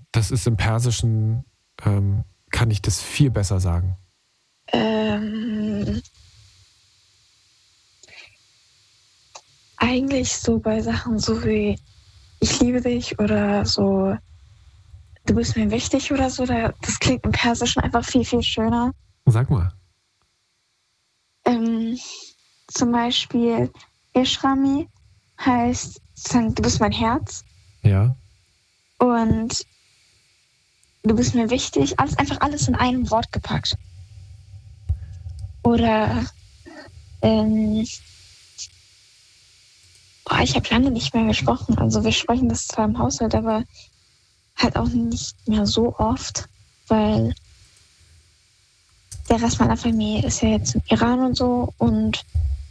das ist im Persischen, kann ich das viel besser sagen? Eigentlich so bei Sachen so wie ich liebe dich oder so du bist mir wichtig oder so, das klingt im Persischen einfach viel, viel schöner. Sag mal. Zum Beispiel Eshrami heißt, du bist mein Herz Ja. und du bist mir wichtig. Einfach alles in einem Wort gepackt. Oder ich habe lange nicht mehr gesprochen. Also wir sprechen das zwar im Haushalt, aber halt auch nicht mehr so oft, weil der Rest meiner Familie ist ja jetzt im Iran und so und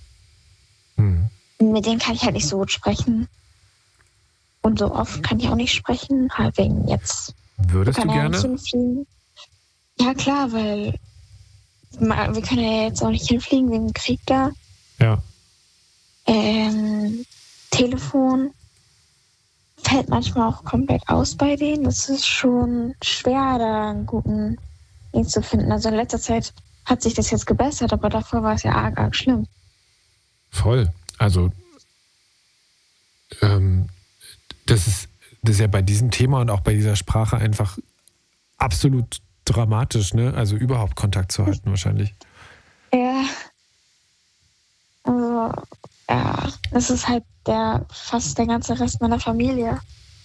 mit denen kann ich halt nicht so gut sprechen. Und so oft kann ich auch nicht sprechen, halt wegen jetzt. Würdest du ja gerne? nicht hinfliegen. Ja klar, weil wir können ja jetzt auch nicht hinfliegen wegen dem Krieg da. Ja. Telefon fällt manchmal auch komplett aus bei denen. Das ist schon schwer, da einen guten Weg zu finden. Also in letzter Zeit hat sich das jetzt gebessert, aber davor war es ja arg schlimm. Voll. Also das ist ja bei diesem Thema und auch bei dieser Sprache einfach absolut dramatisch, ne? Also überhaupt Kontakt zu halten wahrscheinlich. Ja. Also, ja, das ist halt fast der ganze Rest meiner Familie.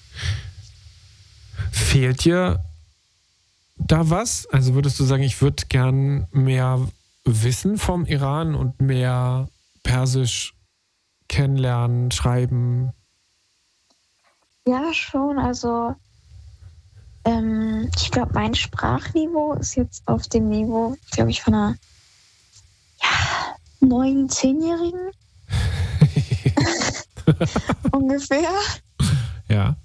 Fehlt dir da was? Also würdest du sagen, ich würde gern mehr wissen vom Iran und mehr Persisch kennenlernen, schreiben? Ja, schon. Also, ich glaube, mein Sprachniveau ist jetzt auf dem Niveau, glaube ich, von einer 9-, 10-Jährigen. Ungefähr. Ja.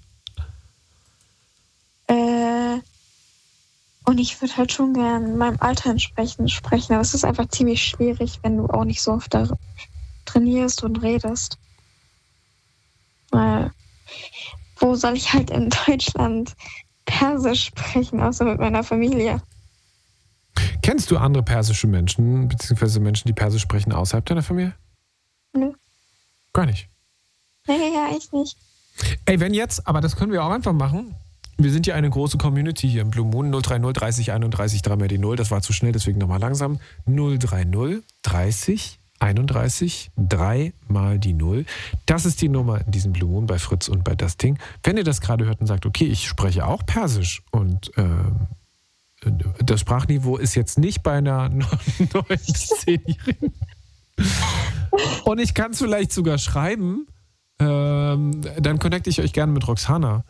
Und ich würde halt schon gern meinem Alter entsprechend sprechen. Aber es ist einfach ziemlich schwierig, wenn du auch nicht so oft da trainierst und redest. Weil, wo soll ich halt in Deutschland Persisch sprechen, außer mit meiner Familie? Kennst du andere persische Menschen, beziehungsweise Menschen, die Persisch sprechen, außerhalb deiner Familie? Nö. Gar nicht. Nee, ja, echt nicht. Ey, wenn jetzt, aber das können wir auch einfach machen. Wir sind ja eine große Community hier im Blue Moon. 030 30 31 3 mal die 0. Das war zu schnell, deswegen nochmal langsam. 030 30 31 3 mal die 0. Das ist die Nummer in diesem Blue Moon bei Fritz und bei Das Ding. Wenn ihr das gerade hört und sagt, okay, ich spreche auch Persisch und das Sprachniveau ist jetzt nicht bei einer 9- bis 10-Jährigen und ich kann es vielleicht sogar schreiben, dann connecte ich euch gerne mit Roxana.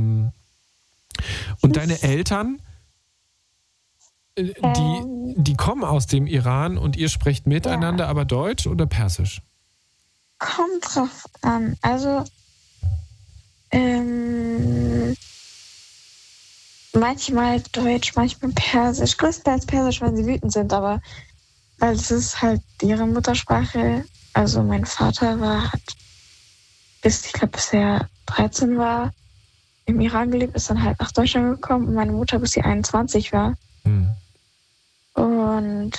Und deine Eltern, die kommen aus dem Iran und ihr sprecht miteinander, aber Deutsch oder Persisch? Kommt drauf an. Also, manchmal Deutsch, manchmal Persisch. Größtenteils Persisch, wenn sie wütend sind, aber weil es ist halt ihre Muttersprache. Also mein Vater hat bis er 13 war, im Iran gelebt, ist dann halt nach Deutschland gekommen und meine Mutter bis sie 21 war. Und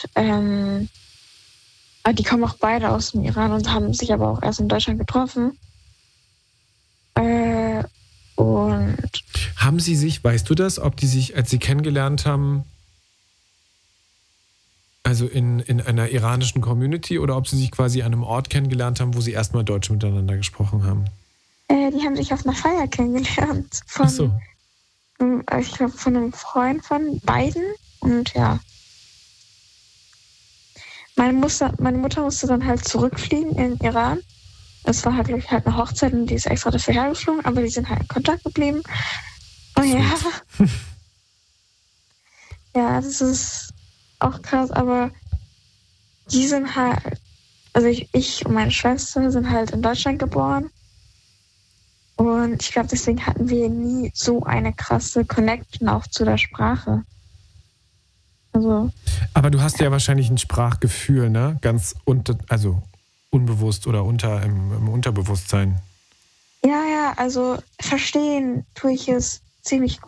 die kommen auch beide aus dem Iran und haben sich aber auch erst in Deutschland getroffen. Und haben sie sich, weißt du das, ob die sich, als sie kennengelernt haben, also in einer iranischen Community oder ob sie sich quasi an einem Ort kennengelernt haben, wo sie erstmal Deutsch miteinander gesprochen haben? Die haben sich auf einer Feier kennengelernt. Ich glaube, von einem Freund von beiden. Und ja. Meine Mutter musste dann halt zurückfliegen in den Iran. Es war halt, glaube ich, halt eine Hochzeit und die ist extra dafür hergeflogen, aber die sind halt in Kontakt geblieben. Oh ja. Ja, das ist auch krass, aber die sind halt, also ich und meine Schwester sind halt in Deutschland geboren. Und ich glaube, deswegen hatten wir nie so eine krasse Connection auch zu der Sprache. Also. Aber du hast ja wahrscheinlich ein Sprachgefühl, ne? Ganz unbewusst oder im Unterbewusstsein. Ja, also verstehen tue ich es ziemlich gut.